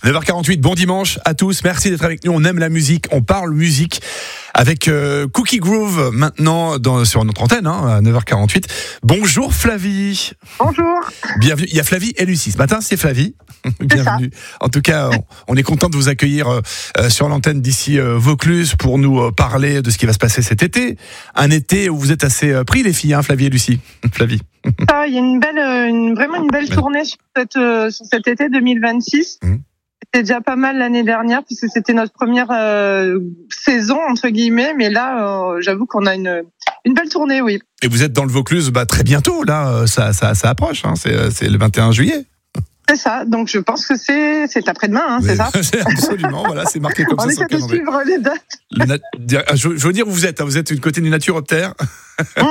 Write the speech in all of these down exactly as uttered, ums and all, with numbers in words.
neuf heures quarante-huit, bon dimanche à tous. Merci d'être avec nous. On aime la musique, on parle musique avec euh, Cookie Groove maintenant dans, sur notre antenne hein, à neuf heures quarante-huit. Bonjour Flavie. Bonjour. Bienvenue. Il y a Flavie et Lucie. Ce matin, c'est Flavie. Bienvenue. En tout cas, on, on est content de vous accueillir euh, sur l'antenne d'ici euh, Vaucluse pour nous euh, parler de ce qui va se passer cet été. Un été où vous êtes assez euh, pris les filles, hein, Flavie et Lucie. Flavie. Ah, il y a une belle, une, vraiment une belle tournée sur, cette, euh, sur cet été deux mille vingt-six. Mmh. C'était déjà pas mal l'année dernière puisque c'était notre première euh, saison entre guillemets, mais là, euh, j'avoue qu'on a une une belle tournée, oui. Et vous êtes dans le Vaucluse, bah très bientôt là, ça ça ça approche, hein, c'est c'est le vingt et un juillet. C'est ça, donc je pense que c'est c'est après-demain, hein, c'est ça. Absolument, voilà, c'est marqué comme on ça. On essaie de suivre les dates. Nat- je, je veux dire où vous êtes, hein, vous êtes du côté du Naturoptère, mmh.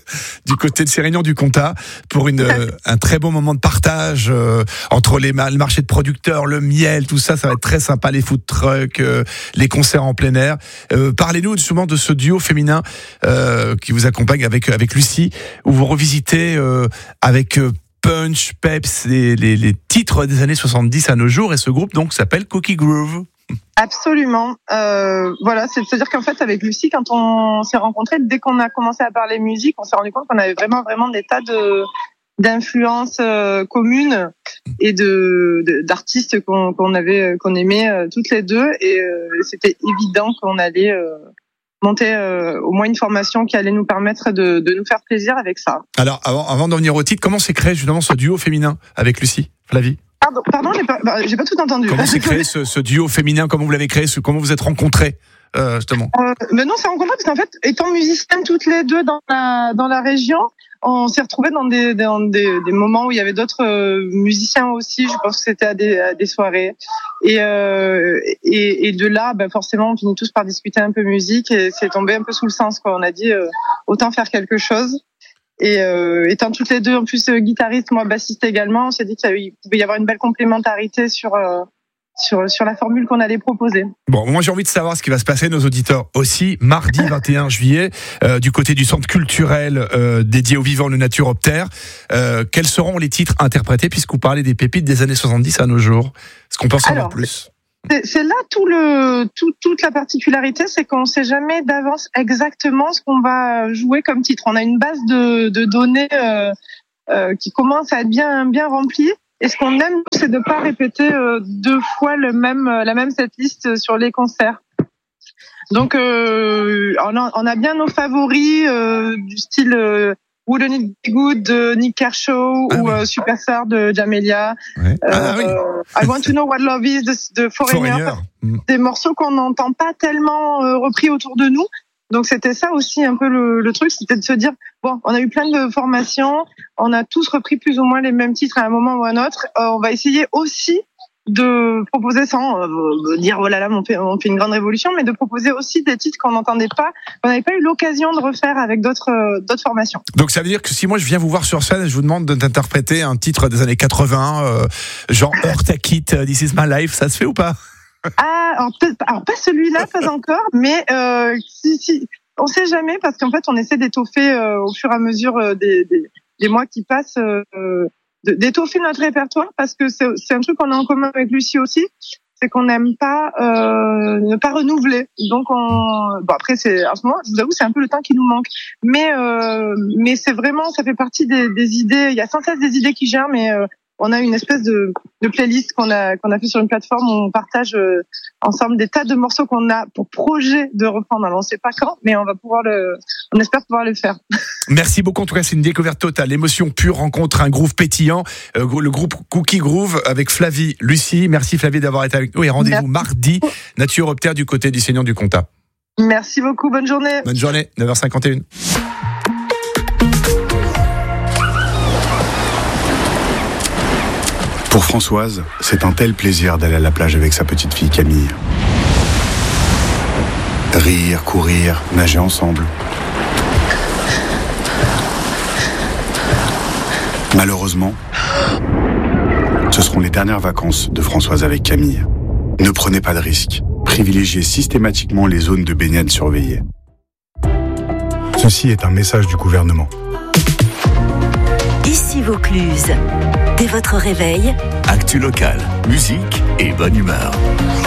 du côté de Sérignan du Comtat, pour une euh, un très beau moment de partage euh, entre les le marché de producteurs, le miel, tout ça, ça va être très sympa, les food trucks, euh, les concerts en plein air. Euh, parlez-nous justement de ce duo féminin euh, qui vous accompagne avec avec Lucie, où vous revisitez euh, avec euh, Punch, Peps, les, les, les titres des années soixante-dix à nos jours, et ce groupe donc s'appelle Cookie Groove. Absolument. Euh, voilà, c'est-à-dire qu'en fait, avec Lucie, quand on s'est rencontrés, dès qu'on a commencé à parler musique, on s'est rendu compte qu'on avait vraiment, vraiment des tas de d'influences euh, communes et de, de d'artistes qu'on, qu'on avait, qu'on aimait euh, toutes les deux, et euh, c'était évident qu'on allait euh, monter euh, au moins une formation qui allait nous permettre de, de nous faire plaisir avec ça. Alors, avant, avant d'en venir au titre, comment s'est créé justement ce duo féminin avec Lucie, Flavie? Pardon, pardon, j'ai pas, bah, j'ai pas tout entendu. Comment s'est créé ce, ce duo féminin? Comment vous l'avez créé? Comment vous êtes rencontrés euh, justement? euh, Mais non, c'est rencontré parce qu'en fait, étant musiciennes toutes les deux dans la dans la région, on s'est retrouvés dans des dans des, des moments où il y avait d'autres euh, musiciens aussi. Je pense que c'était à des à des soirées, et euh, et, et de là, bah forcément, on finit tous par discuter un peu musique, et c'est tombé un peu sous le sens, quoi. On a dit euh, autant faire quelque chose. Et euh, étant toutes les deux en plus euh, guitaristes, moi bassiste également, on s'est dit qu'il pouvait y avoir une belle complémentarité sur euh, sur sur la formule qu'on allait proposer. Bon, moi j'ai envie de savoir ce qui va se passer, nos auditeurs aussi, mardi vingt et un juillet, euh, du côté du centre culturel euh, dédié aux vivants, le Naturoptère. Euh, quels seront les titres interprétés, puisque vous parlez des pépites des années soixante-dix à nos jours? Est-ce qu'on peut en savoir plus? C'est, c'est là tout le, tout, toute la particularité, c'est qu'on ne sait jamais d'avance exactement ce qu'on va jouer comme titre. On a une base de, de données euh, euh, qui commence à être bien, bien remplie. Et ce qu'on aime, c'est de ne pas répéter euh, deux fois le même, la même setlist sur les concerts. Donc, euh, on, a, on a bien nos favoris euh, du style euh, Wouldn't It Be Good de Nick Kershaw, ah, ou oui. euh, Superstar de Jamelia. Ouais. Euh, ah, oui. euh, I Want to Know What Love Is de, de Foreigner. Foreigner. Mm. Des morceaux qu'on n'entend pas tellement euh, repris autour de nous. Donc c'était ça aussi un peu le, le truc, c'était de se dire, bon, on a eu plein de formations, on a tous repris plus ou moins les mêmes titres à un moment ou à un autre. Euh, on va essayer aussi de proposer, sans euh, dire oh là là on fait, on fait une grande révolution, mais de proposer aussi des titres qu'on n'entendait pas, qu'on n'avait pas eu l'occasion de refaire avec d'autres euh, d'autres formations. Donc ça veut dire que si moi je viens vous voir sur scène et je vous demande d'interpréter un titre des années quatre-vingts, euh, genre Eartha Kitt, This Is My Life, ça se fait ou pas? Ah, alors, alors pas celui-là, pas encore, mais euh, si, si, on sait jamais, parce qu'en fait on essaie d'étoffer euh, au fur et à mesure euh, des, des, des mois qui passent, euh, d'étoffer notre répertoire, parce que c'est, c'est un truc qu'on a en commun avec Lucie aussi, c'est qu'on n'aime pas euh, ne pas renouveler. Donc on, bon après c'est en ce moment, je vous avoue, c'est un peu le temps qui nous manque, mais euh, mais c'est vraiment, ça fait partie des, des idées. Il y a sans cesse des idées qui germent, mais euh, on a une espèce de, de playlist qu'on a qu'on a fait sur une plateforme où on partage euh, ensemble des tas de morceaux qu'on a pour projet de reprendre. Alors on sait pas quand, mais on va pouvoir le, on espère pouvoir le faire. Merci beaucoup. En tout cas, c'est une découverte totale, émotion pure, rencontre, un groove pétillant, euh, le groupe Cookie Groove avec Flavie, Lucie. Merci Flavie d'avoir été avec nous, et rendez-vous Merci. mardi, Naturoptère du côté du Seigneur du Comtat. Merci beaucoup, bonne journée. Bonne journée, neuf heures cinquante et une. Pour Françoise, c'est un tel plaisir d'aller à la plage avec sa petite fille Camille. Rire, courir, nager ensemble. Malheureusement, ce seront les dernières vacances de Françoise avec Camille. Ne prenez pas de risques. Privilégiez systématiquement les zones de baignade surveillées. Ceci est un message du gouvernement. Ici Vaucluse. Dès votre réveil, actu locale, musique et bonne humeur.